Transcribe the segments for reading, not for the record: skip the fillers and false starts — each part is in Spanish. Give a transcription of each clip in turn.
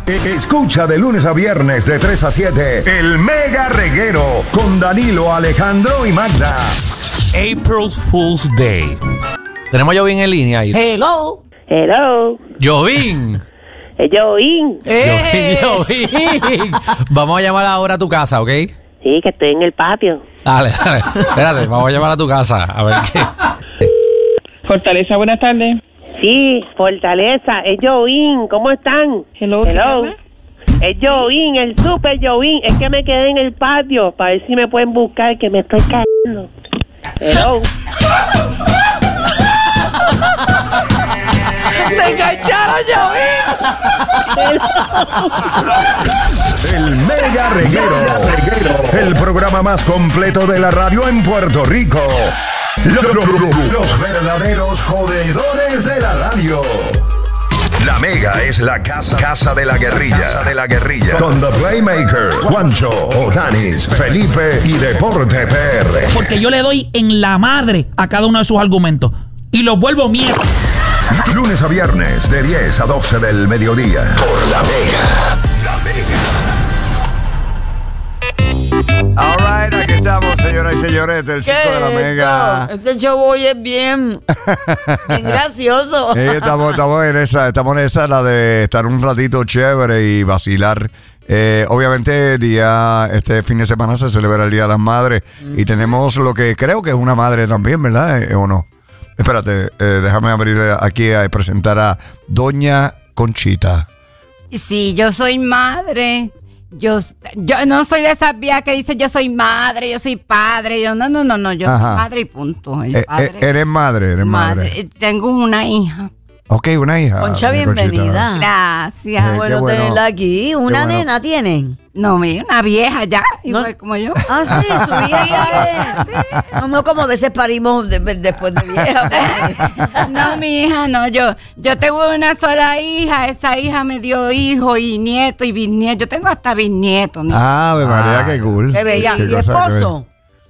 Escucha de lunes a viernes de 3 a 7 el Mega Reguero con Danilo, Alejandro y Magda. April Fool's Day. Tenemos a Jovín en línea ahí. Hello. Jovín. Jovín. Jovín. Vamos a llamar ahora a tu casa, ¿ok? Sí, que estoy en el patio. Dale. Espérate, vamos a llamar a tu casa. A ver qué. Fortaleza, buenas tardes. Sí, Fortaleza. Es Jovín. ¿Cómo están? Hello. Es Jovín, el super Jovín. Es que me quedé en el patio para ver si me pueden buscar, que me estoy cayendo. Hello. ¡Te engancharon, Jovín! El Mega Reguero. El programa más completo de la radio en Puerto Rico. Los verdaderos jodedores de la radio. La Mega es la casa de la guerrilla. Con The Playmaker, Juancho, Odanis, Felipe y Deporte PR. Porque yo le doy en la madre a cada uno de sus argumentos y los vuelvo mierda. Lunes a viernes de 10 a 12 del mediodía. Por La Mega. All right, aquí estamos, señoras y señores, del Circo de La Mega. Este show hoy es bien gracioso. Estamos en esa, la de estar un ratito chévere y vacilar. Obviamente este fin de semana se celebra el Día de las Madres y tenemos lo que creo que es una madre también, ¿verdad? ¿O no? Espérate, déjame abrir aquí a presentar a Doña Conchita. Sí, yo soy madre. Yo no soy de esas vías que dicen yo soy madre, yo soy padre. Yo no, yo soy madre y punto. Eres madre. Tengo una hija. Ok, una hija. Concha, bienvenida. Gracias. Bueno tenerla aquí. ¿Una nena tienen? No, una vieja ya, igual como yo. Ah, sí, su hija. Sí. No, como a veces parimos después de vieja. No, mi hija, no. Yo tengo una sola hija. Esa hija me dio hijo y nieto y bisnieto. Yo tengo hasta bisnieto. ¿No? María, qué cool. Qué bella. ¿Y esposo?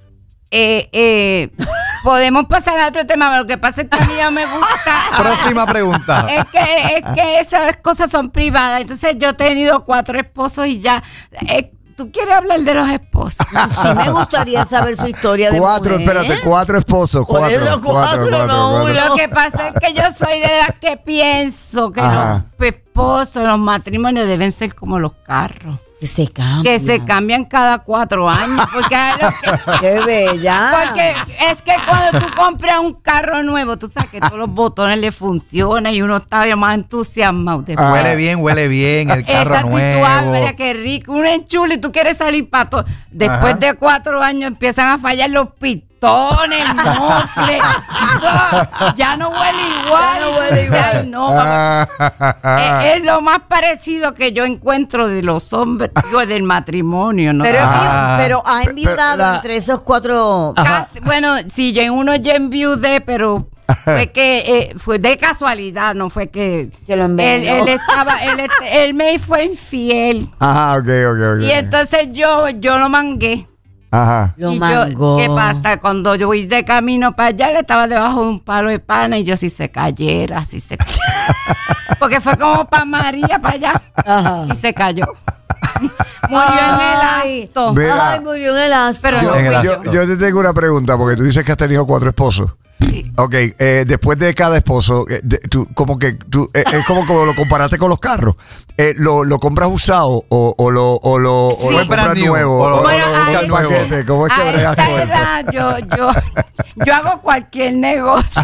Podemos pasar a otro tema, pero lo que pasa es que a mí ya me gusta. Próxima pregunta. Es que esas cosas son privadas. Entonces yo he tenido 4 esposos y ya. ¿Tú quieres hablar de los esposos? Sí, me gustaría saber su historia de 4, mujer. espérate, 4 esposos. Por eso 4, no uno. Lo que pasa es que yo soy de las que pienso que los esposos, los matrimonios deben ser como los carros. Que se cambian cada 4 años. Porque ¡qué bella! Porque es que cuando tú compras un carro nuevo, tú sabes que todos los botones le funcionan y uno está más entusiasmado. Huele bien el carro nuevo. Mira qué rico, un enchule y tú quieres salir para todo. Después de 4 años empiezan a fallar los pistones, el mofle. Ya no huele igual. Es lo más parecido que yo encuentro de los hombres, del matrimonio, ¿no? Pero ha enviudado entre esos 4. Bueno, sí, yo en uno ya enviudé, pero fue que fue de casualidad, no fue que lo envenenó. Él me fue infiel. Ok. Y entonces yo lo mangué. Lo mangó. ¿Qué pasa? Cuando yo voy de camino para allá, le estaba debajo de un palo de pana y yo si se cayera. Porque fue como para María, para allá. Y se cayó. Murió en el acto. Murió en el acto. Pero yo te tengo una pregunta, porque tú dices que has tenido 4 esposos. Sí. Ok, después de cada esposo, tú es como lo comparaste con los carros. ¿Lo compras usado o lo compras nuevo? ¿O lo paquete? ¿Cómo es que bregas con eso? Yo hago cualquier negocio.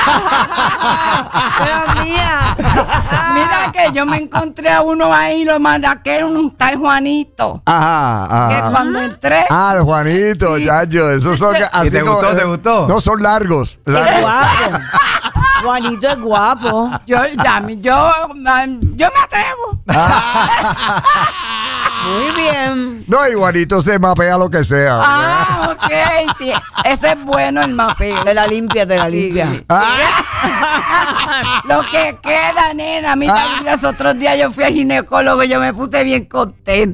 Pero mía. Mira que yo me encontré a uno ahí, lo mandé a que era un tal Juanito. Que cuando entré. Los Juanitos, sí. Yayo, esos son así. ¿Y te gustó? No, son largos. Es guapo. Juanito es guapo. Yo me atrevo. Muy bien. No, y Juanito se mapea lo que sea. Ok, sí. Ese es bueno el mapeo. Te la limpia. Lo que queda, nena. Mira, los otros días yo fui al ginecólogo y yo me puse bien contenta.